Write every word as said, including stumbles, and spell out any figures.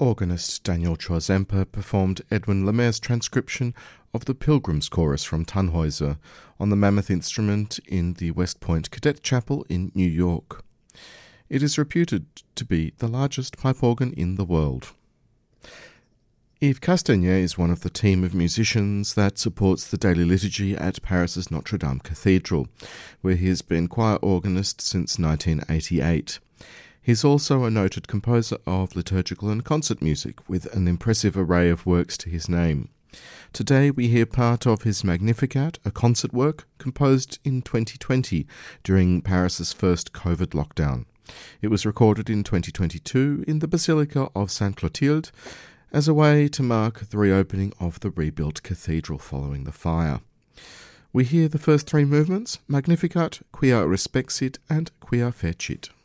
Organist Daniel Chorzempa performed Edwin Lemaire's transcription of the Pilgrim's Chorus from Tannhäuser on the mammoth instrument in the West Point Cadet Chapel in New York. It is reputed to be the largest pipe organ in the world. Yves Castagnet is one of the team of musicians that supports the daily liturgy at Paris's Notre Dame Cathedral, where he has been choir organist since nineteen eighty-eight. He's also a noted composer of liturgical and concert music, with an impressive array of works to his name. Today we hear part of his Magnificat, a concert work composed in twenty twenty during Paris's first COVID lockdown. It was recorded in twenty twenty-two in the Basilica of Sainte Clotilde as a way to mark the reopening of the rebuilt cathedral following the fire. We hear the first three movements, Magnificat, Quia Respexit and Quia Fecit.